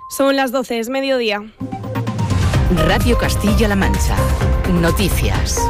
Son las 12, es mediodía. Radio Castilla-La Mancha. Noticias.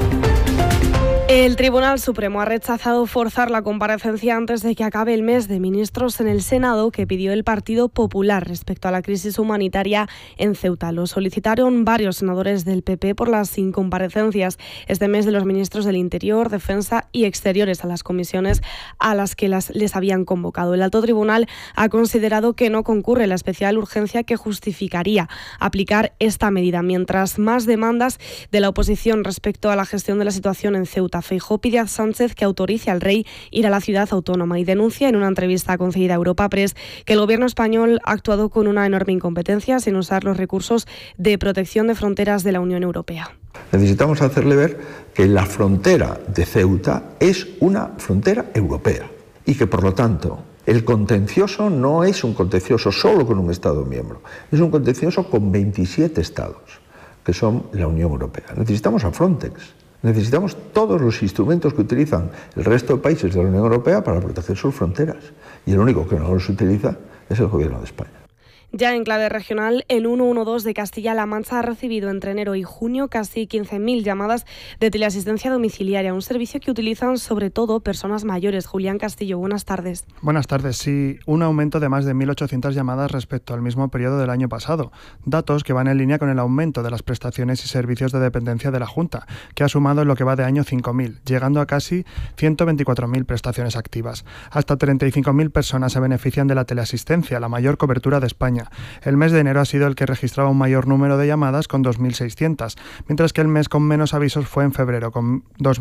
El Tribunal Supremo ha rechazado forzar la comparecencia antes de que acabe el mes de ministros en el Senado que pidió el Partido Popular respecto a la crisis humanitaria en Ceuta. Lo solicitaron varios senadores del PP por las incomparecencias este mes de los ministros del Interior, Defensa y Exteriores a las comisiones a las que les habían convocado. El alto tribunal ha considerado que no concurre la especial urgencia que justificaría aplicar esta medida, mientras más demandas de la oposición respecto a la gestión de la situación en Ceuta. Feijóo pide a Sánchez que autorice al rey ir a la ciudad autónoma y denuncia en una entrevista concedida a Europa Press que el gobierno español ha actuado con una enorme incompetencia sin usar los recursos de protección de fronteras de la Unión Europea. Necesitamos hacerle ver que la frontera de Ceuta es una frontera europea y que, por lo tanto, el contencioso no es un contencioso solo con un Estado miembro, es un contencioso con 27 Estados, que son la Unión Europea. Necesitamos a Frontex. Necesitamos todos los instrumentos que utilizan el resto de países de la Unión Europea para proteger sus fronteras. Y el único que no los utiliza es el Gobierno de España. Ya en clave regional, el 112 de Castilla-La Mancha ha recibido entre enero y junio casi 15.000 llamadas de teleasistencia domiciliaria, un servicio que utilizan sobre todo personas mayores. Julián Castillo, buenas tardes. Buenas tardes. Sí, un aumento de más de 1.800 llamadas respecto al mismo periodo del año pasado. Datos que van en línea con el aumento de las prestaciones y servicios de dependencia de la Junta, que ha sumado en lo que va de año 5.000, llegando a casi 124.000 prestaciones activas. Hasta 35.000 personas se benefician de la teleasistencia, la mayor cobertura de España. El mes de enero ha sido el que registraba un mayor número de llamadas con 2.600, mientras que el mes con menos avisos fue en febrero con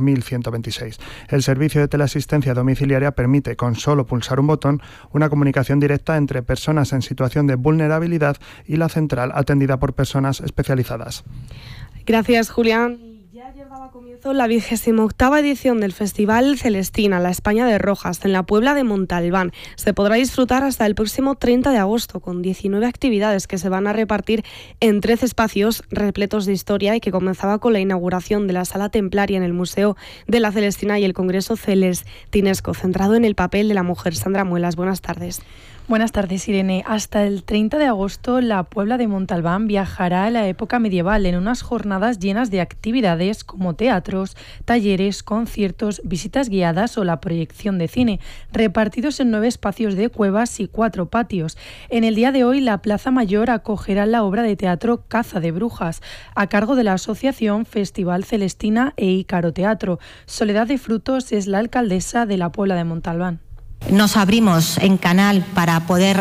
2.126. El servicio de teleasistencia domiciliaria permite, con solo pulsar un botón, una comunicación directa entre personas en situación de vulnerabilidad y la central atendida por personas especializadas. Gracias, Julián. Ya llevaba comienzo la 28ª edición del Festival Celestina, la España de Rojas, en la Puebla de Montalbán. Se podrá disfrutar hasta el próximo 30 de agosto, con 19 actividades que se van a repartir en 13 espacios repletos de historia y que comenzaba con la inauguración de la Sala Templaria en el Museo de la Celestina y el Congreso Celestinesco, centrado en el papel de la mujer. Sandra Muelas, buenas tardes. Buenas tardes, Irene. Hasta el 30 de agosto, la Puebla de Montalbán viajará a la época medieval en unas jornadas llenas de actividades como teatros, talleres, conciertos, visitas guiadas o la proyección de cine, repartidos en 9 espacios de cuevas y 4 patios. En el día de hoy, la Plaza Mayor acogerá la obra de teatro Caza de Brujas, a cargo de la Asociación Festival Celestina e Ícaro Teatro. Soledad de Frutos es la alcaldesa de la Puebla de Montalbán. Nos abrimos en canal para poder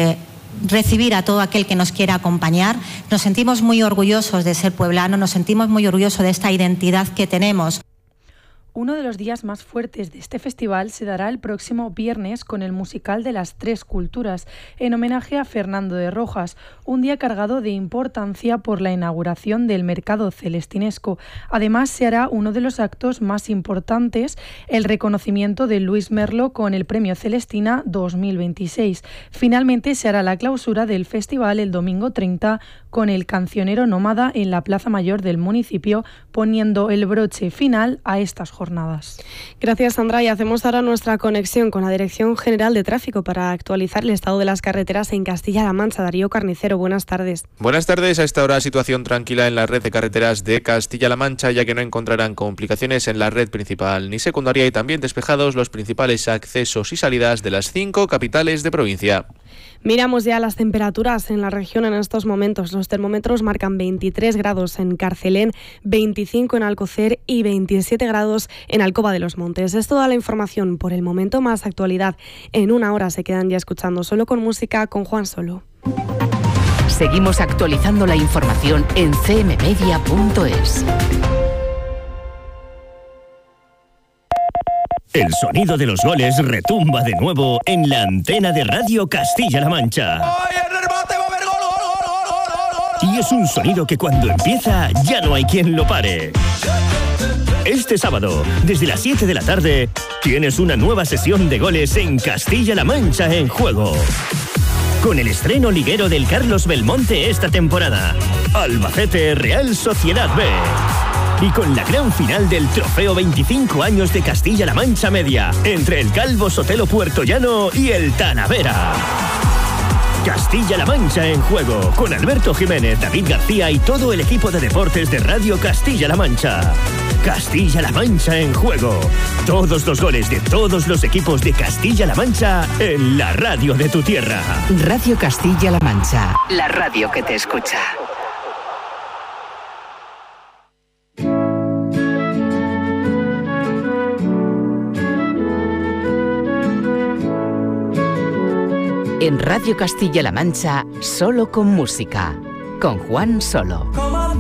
recibir a todo aquel que nos quiera acompañar. Nos sentimos muy orgullosos de ser pueblanos, nos sentimos muy orgullosos de esta identidad que tenemos. Uno de los días más fuertes de este festival se dará el próximo viernes con el musical de las 3 culturas, en homenaje a Fernando de Rojas, un día cargado de importancia por la inauguración del mercado celestinesco. Además, se hará uno de los actos más importantes, el reconocimiento de Luis Merlo con el Premio Celestina 2026. Finalmente, se hará la clausura del festival el domingo 30 con el cancionero nómada en la Plaza Mayor del municipio, poniendo el broche final a estas jornadas. Gracias, Sandra. Y hacemos ahora nuestra conexión con la Dirección General de Tráfico para actualizar el estado de las carreteras en Castilla-La Mancha. Darío Carnicero, buenas tardes. Buenas tardes. A esta hora situación tranquila en la red de carreteras de Castilla-La Mancha, ya que no encontrarán complicaciones en la red principal ni secundaria y también despejados los principales accesos y salidas de las 5 capitales de provincia. Miramos ya las temperaturas en la región en estos momentos. Los termómetros marcan 23 grados en Carcelén, 25 en Alcocer y 27 grados en Alcoba de los Montes. Es toda la información por el momento. Más actualidad en una hora. Se quedan ya escuchando Solo con Música con Juan Solo. Seguimos actualizando la información en cmmedia.es. El sonido de los goles retumba de nuevo en la antena de Radio Castilla-La Mancha. Y es un sonido que cuando empieza ya no hay quien lo pare. Este sábado, desde las 7 de la tarde, tienes una nueva sesión de goles en Castilla-La Mancha en juego. Con el estreno liguero del Carlos Belmonte esta temporada, Albacete Real Sociedad B. Y con la gran final del Trofeo 25 años de Castilla-La Mancha Media, entre el Calvo Sotelo Puertollano y el Talavera. Castilla-La Mancha en juego, con Alberto Jiménez, David García y todo el equipo de deportes de Radio Castilla-La Mancha. Castilla-La Mancha en juego. Todos los goles de todos los equipos de Castilla-La Mancha en la radio de tu tierra. Radio Castilla-La Mancha, la radio que te escucha. En Radio Castilla-La Mancha, solo con música, con Juan Solo.